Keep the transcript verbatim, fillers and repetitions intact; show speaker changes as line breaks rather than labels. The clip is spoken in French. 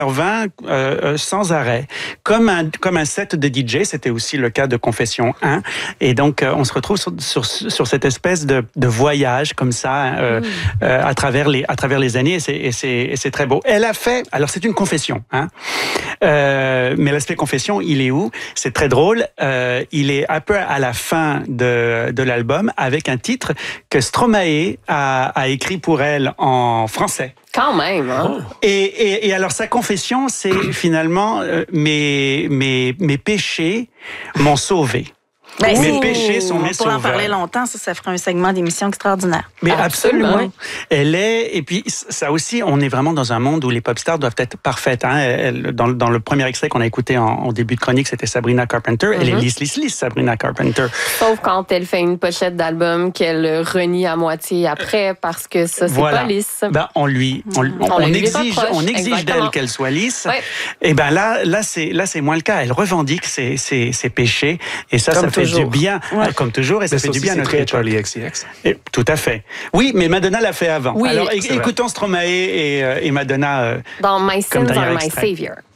vingt euh, sans arrêt, comme un, comme un set de D J, c'était aussi le cas de Confession un, et donc euh, on se retrouve sur, sur, sur cette espèce de, de voyage comme ça, euh, mmh. euh, à, travers les, à travers les années, et c'est, et, c'est, et c'est très beau. Elle a fait, alors c'est une confession, hein, euh, mais l'aspect confession, il est où? C'est très drôle, euh, il est un peu à la fin de, de l'album, avec un titre que Stromae a, a écrit pour elle en français.
Quand même, hein?
Et, et, et alors, sa confession, c'est finalement euh, mes, mes, mes péchés m'ont sauvé.
Ben,
mes
si,
péchés sont mes sauveurs.
Pour en parler longtemps, ça, ça ferait un segment d'émission extraordinaire.
Mais absolument.
absolument.
Elle est, et puis ça aussi, on est vraiment dans un monde où les pop stars doivent être parfaites. Hein. Elle, dans, dans le premier extrait qu'on a écouté en, en début de chronique, c'était Sabrina Carpenter. Mm-hmm. Elle est lisse, lisse, lisse, Sabrina Carpenter.
Sauf quand elle fait une pochette d'album qu'elle renie à moitié après, parce que ça, c'est
voilà.
pas lisse.
Ben, on lui, on, on, on, on exige, on exige d'elle qu'elle soit lisse. Ouais. Et ben là, là, c'est, là, c'est moins le cas. Elle revendique ses, ses, ses péchés, et ça,
Comme
ça fait
toujours.
du bien. Ouais. Comme toujours, et ça
mais
fait du bien à notre
époque. Charlie X C X.
Et, tout à fait. Oui, mais Madonna l'a fait avant.
Oui,
alors, écoutons Stromae et, et Madonna.
Dans My Sins Are My Savior.